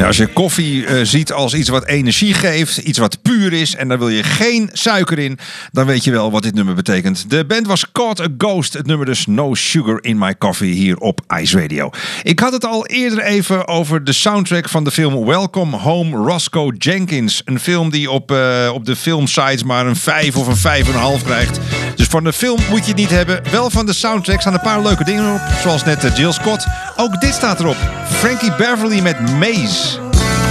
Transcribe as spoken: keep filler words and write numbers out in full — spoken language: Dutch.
Ja, als je koffie uh, ziet als iets wat energie geeft, iets wat puur is en daar wil je geen suiker in, dan weet je wel wat dit nummer betekent. De band was Caught a Ghost, het nummer dus No Sugar in My Coffee hier op Ice Radio. Ik had het al eerder even over de soundtrack van de film Welcome Home Roscoe Jenkins. Een film die op, uh, op de filmsites maar een vijf of een vijf en een half krijgt. Dus van de film moet je het niet hebben. Wel van de soundtrack staan een paar leuke dingen op, zoals net uh, Jill Scott. Ook dit staat erop. Frankie Beverly met Maze.